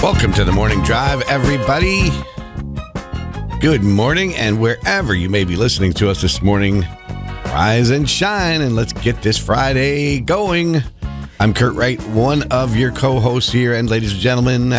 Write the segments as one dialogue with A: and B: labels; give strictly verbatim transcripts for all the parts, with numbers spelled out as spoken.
A: Welcome to the Morning Drive, everybody. Good morning, and wherever you may be listening to us this morning, rise and shine, and let's get this Friday going. I'm Kurt Wright, one of your co-hosts here, and ladies and gentlemen,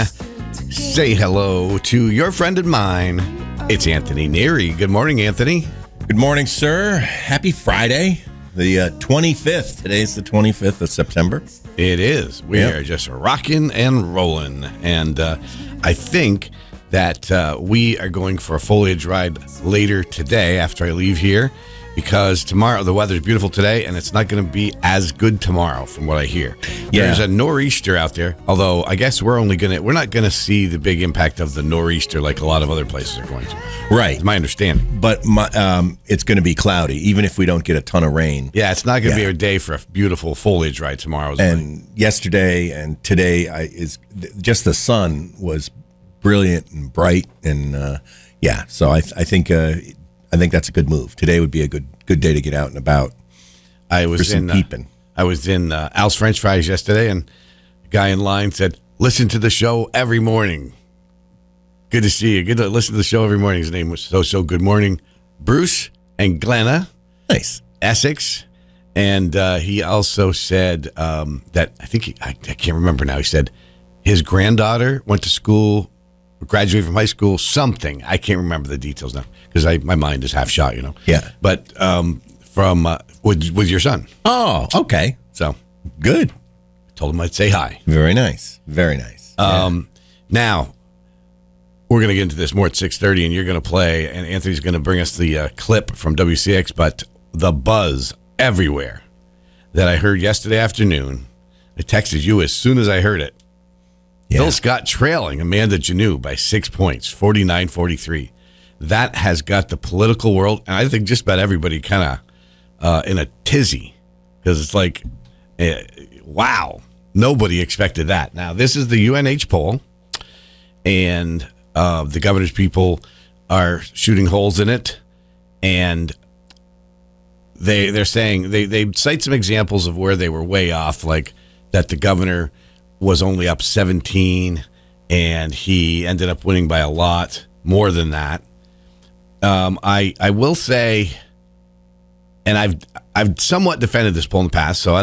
A: say hello to your friend and mine. It's Anthony Neary. Good morning, Anthony.
B: Good morning, sir. Happy Friday, the uh, twenty-fifth. Today's the twenty-fifth of September.
A: It is. We
B: Yep.
A: are just rocking and rolling. And uh, I think that uh, we are going for a foliage ride later today after I leave here, because tomorrow the weather's beautiful today and it's not going to be as good tomorrow from what I hear.
B: Yeah.
A: There's a nor'easter out there, although I guess we're only going to, we're not going to see the big impact of the nor'easter like a lot of other places are going to.
B: Right.
A: It's my understanding.
B: But my, um, it's going to be cloudy, even if we don't get a ton of rain.
A: Yeah, it's not going to
B: Yeah.
A: be a day for a beautiful foliage ride tomorrow.
B: And yesterday and today I, is just the sun was brilliant and bright. And uh, yeah, so I, I think uh, I think that's a good move. Today would be a good good day to get out and about.
A: I was
B: for some
A: in uh,
B: peeping.
A: I was in uh, Al's French Fries yesterday, and a guy in line said, "Listen to the show every morning." Good to see you. Good to listen to the show every morning. His name was so so. Good morning, Bruce and Glenna,
B: Nice.
A: Essex, and uh, he also said um, that I think he, I, I can't remember now. He said his granddaughter went to school, graduated from high school, something. I can't remember the details now because I my mind is half shot, you know.
B: Yeah.
A: But um, from uh, with with your son,
B: Oh, okay.
A: so
B: Good.
A: told him I'd say hi.
B: Very nice. Very nice.
A: Um, now we're going to get into this more at six thirty, and you're going to play, and Anthony's going to bring us the uh, clip from W C X. But the buzz everywhere that I heard yesterday afternoon, I texted you as soon as I heard it.
B: Yeah.
A: Phil Scott trailing Amanda Janu by six points, forty-nine forty-three. That has got the political world, and I think just about everybody kind of uh, in a tizzy, because it's like, eh, wow, nobody expected that. Now, this is the U N H poll, and uh, the governor's people are shooting holes in it, and they, they're saying, they, they cite some examples of where they were way off, like that the governor was only up seventeen, and he ended up winning by a lot more than that. Um, I I will say, and I've I've somewhat defended this poll in the past, so I